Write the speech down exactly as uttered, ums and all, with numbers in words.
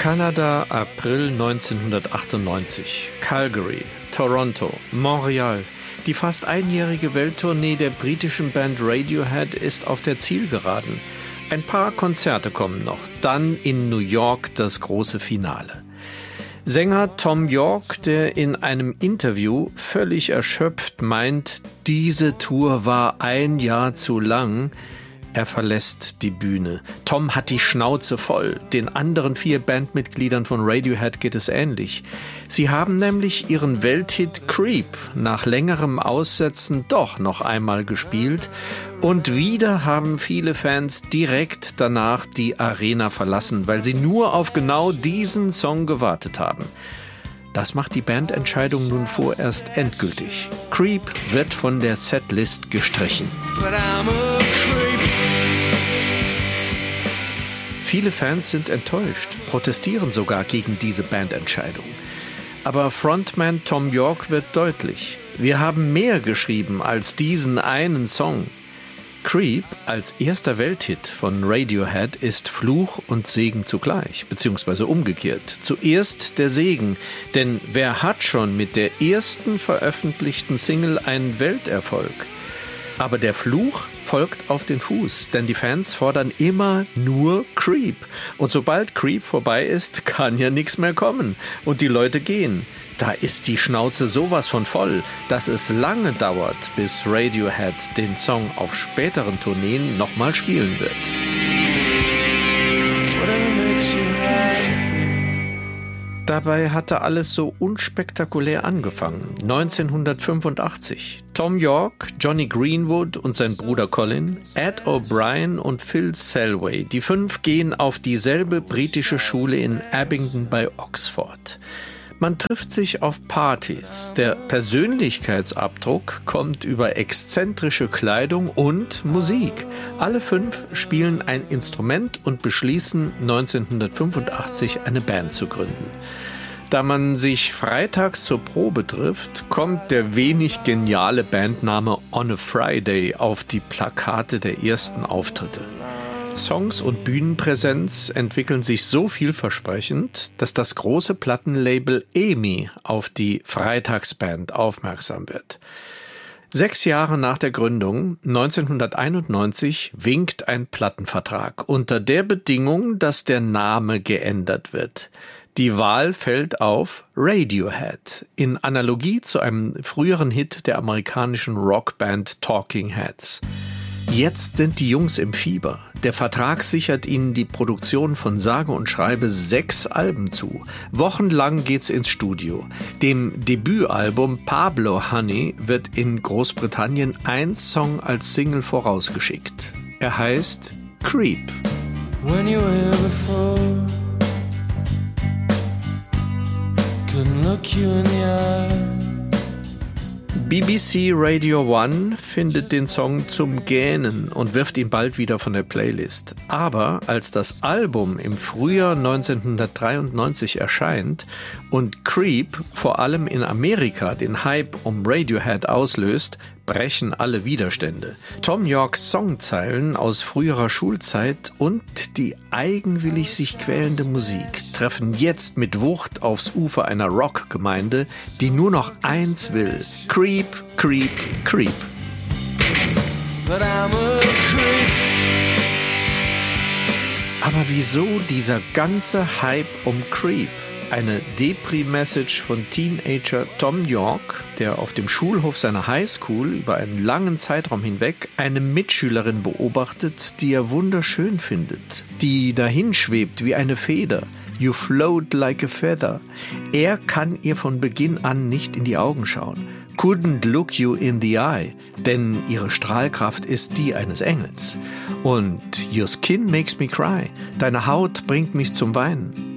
Kanada, April neunzehnhundertachtundneunzig. Calgary, Toronto, Montreal. Die fast einjährige Welttournee der britischen Band Radiohead ist auf der Zielgeraden. Ein paar Konzerte kommen noch, dann in New York das große Finale. Sänger Thom Yorke, der in einem Interview völlig erschöpft meint, diese Tour war ein Jahr zu lang. Er verlässt die Bühne. Tom hat die Schnauze voll. Den anderen vier Bandmitgliedern von Radiohead geht es ähnlich. Sie haben nämlich ihren Welthit Creep nach längerem Aussetzen doch noch einmal gespielt. Und wieder haben viele Fans direkt danach die Arena verlassen, weil sie nur auf genau diesen Song gewartet haben. Das macht die Bandentscheidung nun vorerst endgültig. Creep wird von der Setlist gestrichen. Viele Fans sind enttäuscht, protestieren sogar gegen diese Bandentscheidung. Aber Frontman Thom Yorke wird deutlich: Wir haben mehr geschrieben als diesen einen Song. Creep als erster Welthit von Radiohead ist Fluch und Segen zugleich, beziehungsweise umgekehrt. Zuerst der Segen, denn wer hat schon mit der ersten veröffentlichten Single einen Welterfolg? Aber der Fluch folgt auf den Fuß, denn die Fans fordern immer nur Creep. Und sobald Creep vorbei ist, kann ja nichts mehr kommen und die Leute gehen. Da ist die Schnauze sowas von voll, dass es lange dauert, bis Radiohead den Song auf späteren Tourneen nochmal spielen wird. Dabei hatte alles so unspektakulär angefangen. neunzehnhundertfünfundachtzig. Thom Yorke, Johnny Greenwood und sein Bruder Colin, Ed O'Brien und Phil Selway. Die fünf gehen auf dieselbe britische Schule in Abingdon bei Oxford. Man trifft sich auf Partys. Der Persönlichkeitsabdruck kommt über exzentrische Kleidung und Musik. Alle fünf spielen ein Instrument und beschließen neunzehnhundertfünfundachtzig eine Band zu gründen. Da man sich freitags zur Probe trifft, kommt der wenig geniale Bandname On a Friday auf die Plakate der ersten Auftritte. Songs und Bühnenpräsenz entwickeln sich so vielversprechend, dass das große Plattenlabel E M I auf die Freitagsband aufmerksam wird. Sechs Jahre nach der Gründung, neunzehnhunderteinundneunzig, winkt ein Plattenvertrag unter der Bedingung, dass der Name geändert wird. Die Wahl fällt auf Radiohead, in Analogie zu einem früheren Hit der amerikanischen Rockband Talking Heads. Jetzt sind die Jungs im Fieber. Der Vertrag sichert ihnen die Produktion von sage und schreibe sechs Alben zu. Wochenlang geht's ins Studio. Dem Debütalbum Pablo Honey wird in Großbritannien ein Song als Single vorausgeschickt. Er heißt Creep. When you were before, couldn't look you in the eye. B B C Radio One findet den Song zum Gähnen und wirft ihn bald wieder von der Playlist. Aber als das Album im Frühjahr neunzehnhundertdreiundneunzig erscheint und Creep vor allem in Amerika den Hype um Radiohead auslöst, brechen alle Widerstände. Thom Yorkes Songzeilen aus früherer Schulzeit und die eigenwillig sich quälende Musik treffen jetzt mit Wucht aufs Ufer einer Rockgemeinde, die nur noch eins will: Creep, Creep, Creep. But I'm a creep. Aber wieso dieser ganze Hype um Creep? Eine Depri-Message von Teenager Thom Yorke, der auf dem Schulhof seiner Highschool über einen langen Zeitraum hinweg eine Mitschülerin beobachtet, die er wunderschön findet, die dahinschwebt wie eine Feder. You float like a feather. Er kann ihr von Beginn an nicht in die Augen schauen. Couldn't look you in the eye, denn ihre Strahlkraft ist die eines Engels. Und Your skin makes me cry. Deine Haut bringt mich zum Weinen.